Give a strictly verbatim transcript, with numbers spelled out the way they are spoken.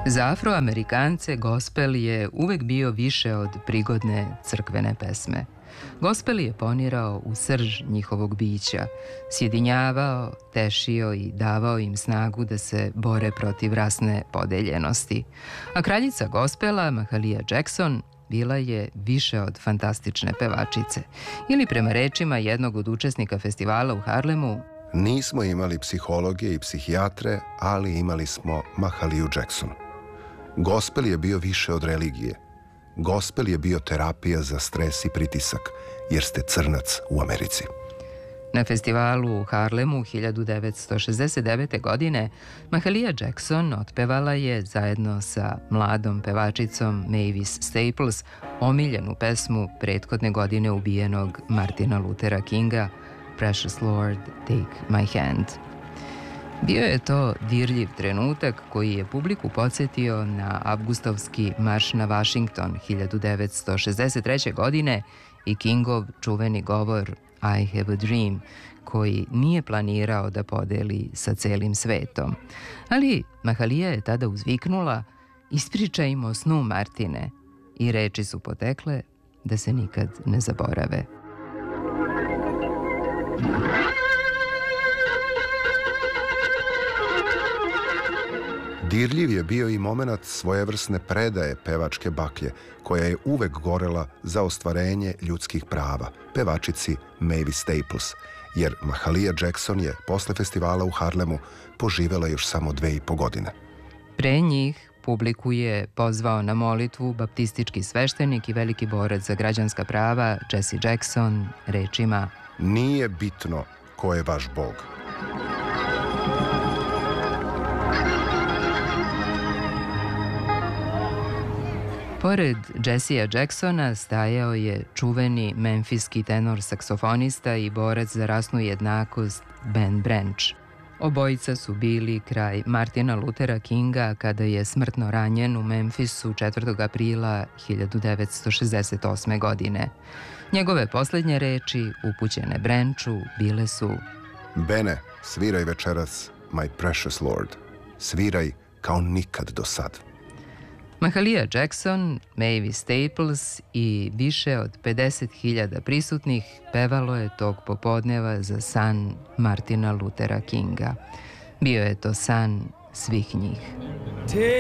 Za Afroamerikance gospel je uvek bio više od prigodne crkvene pesme. Gospel je ponirao u srž njihovog bića, sjedinjavao, tešio i davao im snagu da se bore protiv rasne podeljenosti. A kraljica gospela, Mahalia Jackson, bila je više od fantastične pevačice. Ili prema rečima jednog od učesnika festivala u Harlemu, nismo imali psihologe i psihijatre, ali imali smo Mahaliju Jackson. Gospel je bio više od religije. Gospel je bio terapija za stres i pritisak, jer ste crnac u Americi. Na festivalu u Harlemu hiljadu devetsto šezdeset devete. godine Mahalia Jackson otpevala je zajedno sa mladom pevačicom Mavis Staples omiljenu pesmu prethodne godine ubijenog Martina Luthera Kinga Precious Lord, Take My Hand. Bio je to dirljiv trenutak koji je publiku podsjetio na avgustovski marš na Washington hiljadu devetsto šezdeset treće. godine i Kingov čuveni govor I have a dream, koji nije planirao da podeli sa celim svetom. Ali Mahalia je tada uzviknula: ispričajmo snu, Martine, i reči su potekle da se nikad ne zaborave. Dirljiv je bio i moment svojevrsne predaje pevačke baklje, koja je uvek gorela za ostvarenje ljudskih prava, pevačici Mavis Staples, jer Mahalia Jackson je posle festivala u Harlemu poživela još samo dve i po godine. Pre njih publiku je pozvao na molitvu baptistički sveštenik i veliki borac za građanska prava Jesse Jackson rečima: nije bitno ko je vaš Bog. Pored Jessea Jacksona stajao je čuveni memfiski tenor saksofonista i borac za rasnu jednakost Ben Branch. Obojica su bili kraj Martina Luthera Kinga kada je smrtno ranjen u Memfisu četvrtog aprila hiljadu devetsto šezdeset osme. godine. Njegove poslednje reči, upućene Branchu, bile su: Bene, sviraj večeras, my precious lord. Sviraj kao nikad do sad. Mahalia Jackson, Mavis Staples i više od pedeset hiljada prisutnih pevalo je tog popodneva za san Martina Luthera Kinga. Bio je to san svih njih.